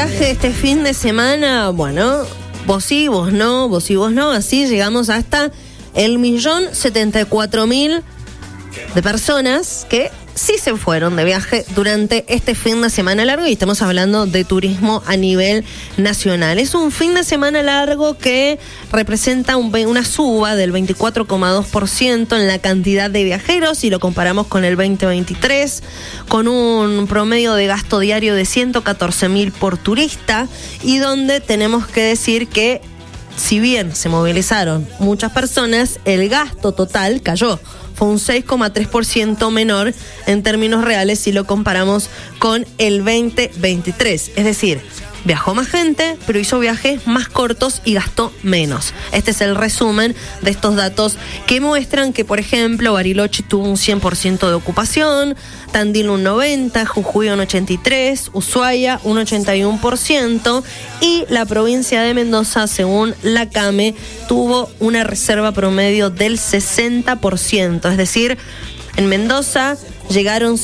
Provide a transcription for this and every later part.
viaje este fin de semana? Bueno, vos sí, vos no, vos sí, vos no. Así llegamos hasta 1.074.000 de personas que sí se fueron de viaje durante este fin de semana largo, y estamos hablando de turismo a nivel nacional. Es un fin de semana largo que representa una suba del 24,2% en la cantidad de viajeros si lo comparamos con el 2023, con un promedio de gasto diario de 114.000 por turista, y donde tenemos que decir que si bien se movilizaron muchas personas, el gasto total cayó. Fue un 6,3% menor en términos reales si lo comparamos con el 2023. Es decir, viajó más gente, pero hizo viajes más cortos y gastó menos. Este es el resumen de estos datos que muestran que, por ejemplo, Bariloche tuvo un 100% de ocupación, Tandil un 90%, Jujuy un 83%, Ushuaia un 81%, y la provincia de Mendoza, según la CAME, tuvo una reserva promedio del 60%. Es decir, en Mendoza llegaron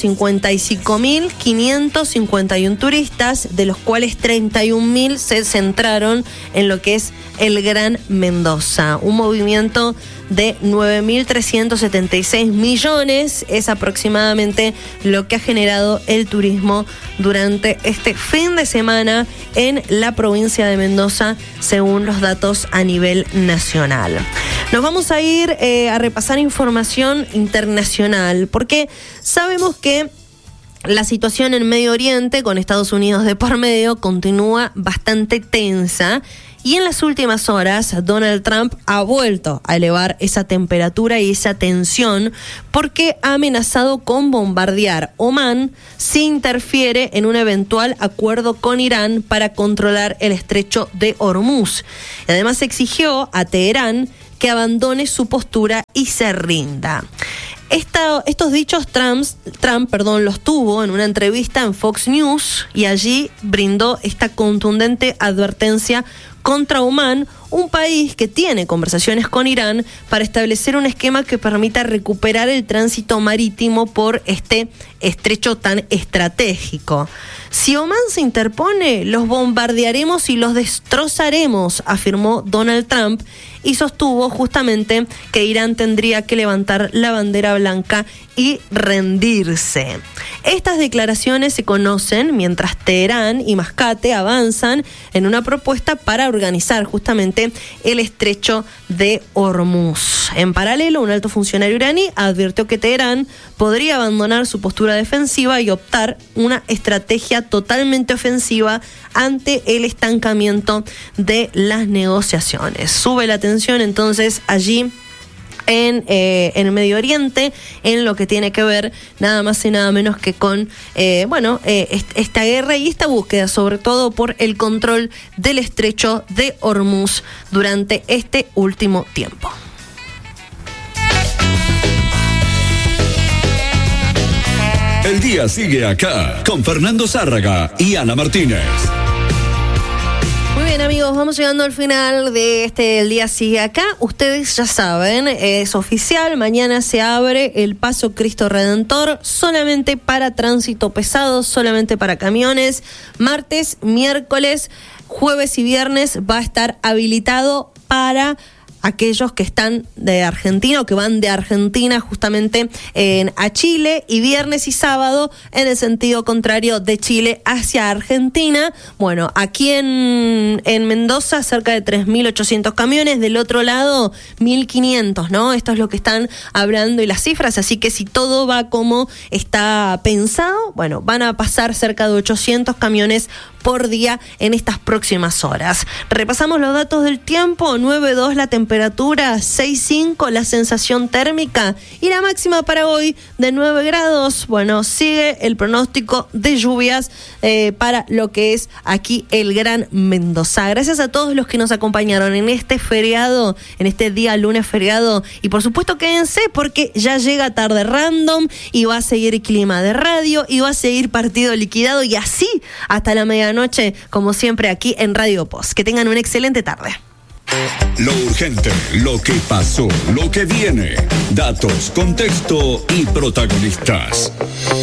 55.551 turistas, de los cuales 31.000 se centraron en lo que es el Gran Mendoza. Un movimiento de 9.376 millones es aproximadamente lo que ha generado el turismo durante este fin de semana en la provincia de Mendoza, según los datos a nivel nacional. Nos vamos a ir a repasar información internacional, porque sabemos que la situación en Medio Oriente, con Estados Unidos de por medio, continúa bastante tensa. Y en las últimas horas, Donald Trump ha vuelto a elevar esa temperatura y esa tensión, porque ha amenazado con bombardear Omán si interfiere en un eventual acuerdo con Irán para controlar el estrecho de Hormuz. Y además exigió a Teherán que abandone su postura y se rinda. Estos dichos Trump los tuvo en una entrevista en Fox News, y allí brindó esta contundente advertencia contra Omán, un país que tiene conversaciones con Irán para establecer un esquema que permita recuperar el tránsito marítimo por este estrecho tan estratégico. Si Omán se interpone, los bombardearemos y los destrozaremos, afirmó Donald Trump, y sostuvo justamente que Irán tendría que levantar la bandera blanca y rendirse. Estas declaraciones se conocen mientras Teherán y Mascate avanzan en una propuesta para organizar justamente el estrecho de Hormuz. En paralelo, un alto funcionario iraní advirtió que Teherán podría abandonar su postura defensiva y optar una estrategia totalmente ofensiva ante el estancamiento de las negociaciones. Sube la tensión entonces allí en el Medio Oriente, en lo que tiene que ver nada más y nada menos que con esta guerra y esta búsqueda, sobre todo por el control del estrecho de Hormuz durante este último tiempo. El día sigue acá con Fernando Zárraga y Ana Martínez. Muy bien, amigos, vamos llegando al final de El Día Sigue Acá. Ustedes ya saben, es oficial, mañana se abre el Paso Cristo Redentor solamente para tránsito pesado, solamente para camiones. Martes, miércoles, jueves y viernes va a estar habilitado para aquellos que están de Argentina o que van de Argentina justamente a Chile, y viernes y sábado en el sentido contrario de Chile hacia Argentina. Bueno, aquí en Mendoza cerca de 3.800 camiones, del otro lado 1.500, ¿no? Esto es lo que están hablando y las cifras, así que si todo va como está pensado, bueno, van a pasar cerca de 800 camiones por día en estas próximas horas. Repasamos los datos del tiempo: 9.2 la temperatura, 6.5 la sensación térmica, y la máxima para hoy de 9 grados. Bueno, sigue el pronóstico de lluvias para lo que es aquí el Gran Mendoza. Gracias a todos los que nos acompañaron en este feriado, en este día lunes feriado, y por supuesto quédense porque ya llega Tarde Random y va a seguir Clima de Radio y va a seguir Partido Liquidado, y así hasta la medianoche, como siempre aquí en Radio Post. Que tengan una excelente tarde. Lo urgente, lo que pasó, lo que viene, datos, contexto y protagonistas.